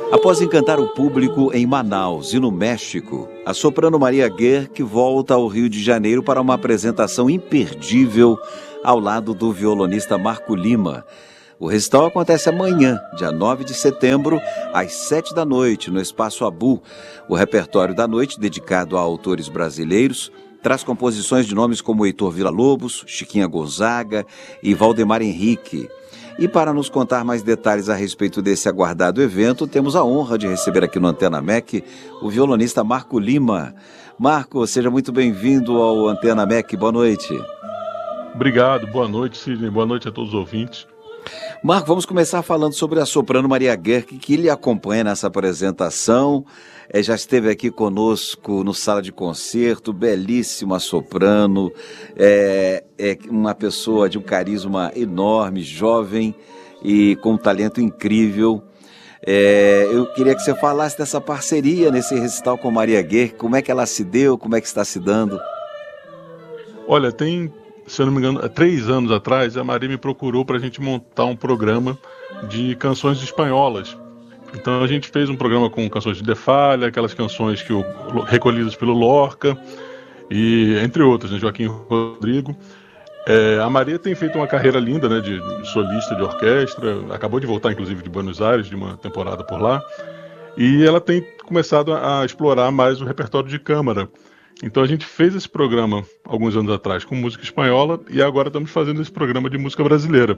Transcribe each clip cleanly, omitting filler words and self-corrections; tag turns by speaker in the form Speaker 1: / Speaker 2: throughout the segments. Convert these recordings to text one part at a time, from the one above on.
Speaker 1: Após encantar o público em Manaus e no México, a soprano Maria Guerque volta ao Rio de Janeiro para uma apresentação imperdível ao lado do violonista Marco Lima. O recital acontece amanhã, dia 9 de setembro, às 7 da noite, no Espaço Abu. O repertório da noite, dedicado a autores brasileiros, traz composições de nomes como Heitor Villa-Lobos, Chiquinha Gonzaga e Valdemar Henrique. E para nos contar mais detalhes a respeito desse aguardado evento, temos a honra de receber aqui no Antena MEC o violonista Marco Lima. Marco, seja muito bem-vindo ao Antena MEC. Boa noite.
Speaker 2: Obrigado, boa noite, Sidney. Boa noite a todos os ouvintes.
Speaker 1: Marco, vamos começar falando sobre a soprano Maria Guerque, que lhe acompanha nessa apresentação. Já esteve aqui conosco no Sala de Concerto, belíssima soprano, uma pessoa de um carisma enorme, jovem e com um talento incrível. Eu queria que você falasse dessa parceria nesse recital com Maria Guerque, como é que ela se deu, como é que está se dando?
Speaker 2: Olha, se eu não me engano, há 3 anos atrás, a Maria me procurou para a gente montar um programa de canções espanholas. Então a gente fez um programa com canções de De Falla, aquelas canções recolhidas pelo Lorca, e entre outras, né, Joaquim Rodrigo. A Maria tem feito uma carreira linda, né, de solista de orquestra, acabou de voltar inclusive de Buenos Aires, de uma temporada por lá, e ela tem começado a explorar mais o repertório de câmara. Então a gente fez esse programa alguns anos atrás com música espanhola e agora estamos fazendo esse programa de música brasileira.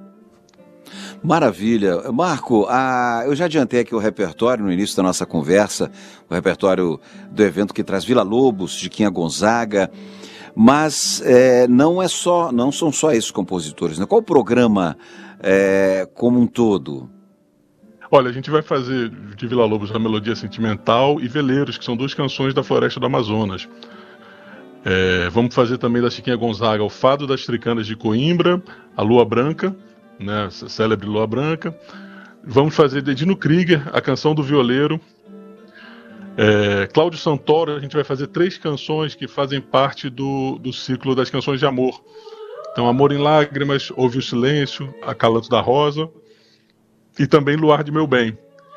Speaker 1: Maravilha. Marco, eu já adiantei aqui o repertório no início da nossa conversa, o repertório do evento que traz Villa-Lobos, Chiquinha Gonzaga, mas não são só esses compositores, né? Qual o programa como um todo?
Speaker 2: Olha, a gente vai fazer de Villa-Lobos a Melodia Sentimental e Veleiros, que são 2 canções da Floresta do Amazonas. Vamos fazer também da Chiquinha Gonzaga o Fado das Tricanas de Coimbra, a Lua Branca, né, a célebre Lua Branca. Vamos fazer de Dino Krieger, a Canção do Violeiro. Cláudio Santoro, a gente vai fazer 3 canções que fazem parte do ciclo das canções de amor. Então, Amor em Lágrimas, Ouve o Silêncio, Acalanto da Rosa e também Luar de Meu Bem.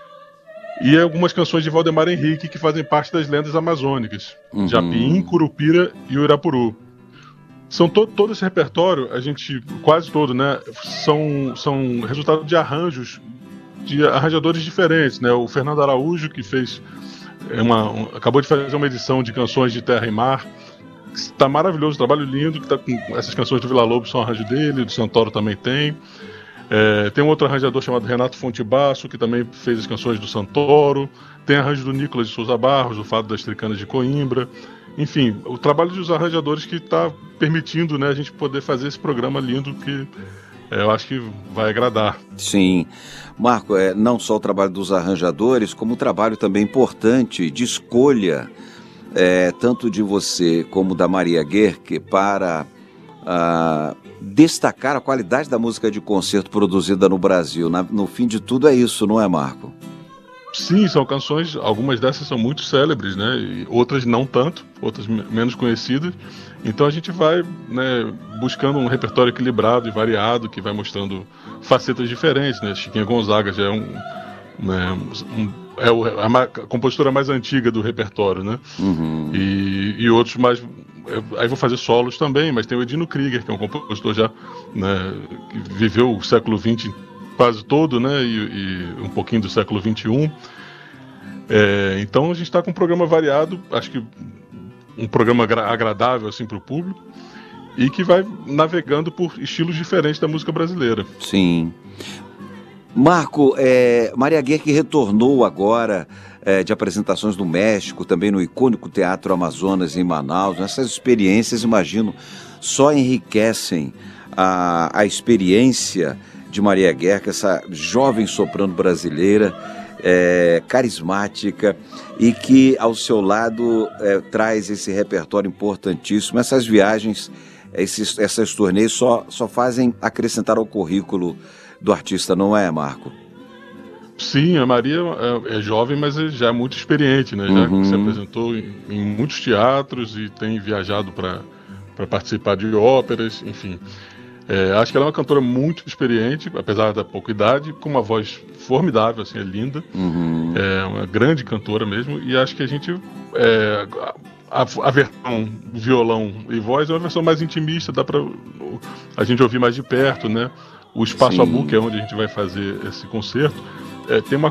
Speaker 2: E algumas canções de Valdemar Henrique que fazem parte das lendas amazônicas, Japim, Curupira e Urapuru. Todo esse repertório, quase todo, né, são resultado de arranjos de arranjadores diferentes, né? O Fernando Araújo, que fez acabou de fazer uma edição de canções de Terra e Mar, está maravilhoso, trabalho lindo, que tá com essas canções do Villa-Lobos, são arranjo dele, do Santoro também tem. Tem um outro arranjador chamado Renato Fontebasso, que também fez as canções do Santoro. Tem arranjo do Nicolas de Souza Barros, o Fado das Tricanas de Coimbra. Enfim, o trabalho dos arranjadores que está permitindo, né, a gente poder fazer esse programa lindo que eu acho que vai agradar.
Speaker 1: Sim. Marco, não só o trabalho dos arranjadores, como o trabalho também importante de escolha, tanto de você como da Maria Guerque, para destacar a qualidade da música de concerto produzida no Brasil. No fim de tudo é isso, não é, Marco?
Speaker 2: Sim, são canções, algumas dessas são muito célebres, né? E outras não tanto, outras menos conhecidas. Então a gente vai, né, buscando um repertório equilibrado e variado, que vai mostrando facetas diferentes, né? Chiquinha Gonzaga já é a compositora mais antiga do repertório, né? E outros mais... Aí vou fazer solos também, mas tem o Dino Krieger, que é um compositor já, né, que viveu o século XX quase todo, né, e um pouquinho do século XXI. Então a gente está com um programa variado, acho que um programa agradável assim, para o público, e que vai navegando por estilos diferentes da música brasileira.
Speaker 1: Sim. Marco, Maria Guerque retornou agora de apresentações no México, também no icônico Teatro Amazonas em Manaus. Essas experiências, imagino, só enriquecem a experiência de Maria Guerque, essa jovem soprano brasileira, carismática e que ao seu lado traz esse repertório importantíssimo. Essas viagens, essas turnês só fazem acrescentar ao currículo do artista, não é, Marco?
Speaker 2: Sim, a Maria é jovem, mas já é muito experiente, né? Já se apresentou em muitos teatros e tem viajado para participar de óperas, enfim. Acho que ela é uma cantora muito experiente, apesar da pouca idade, com uma voz formidável, assim, é linda. É uma grande cantora mesmo, e acho que a gente... a versão violão e voz é uma versão mais intimista, dá pra a gente ouvir mais de perto, né? O Espaço
Speaker 1: Sim.
Speaker 2: Abu, que é onde a gente vai fazer esse concerto, tem uma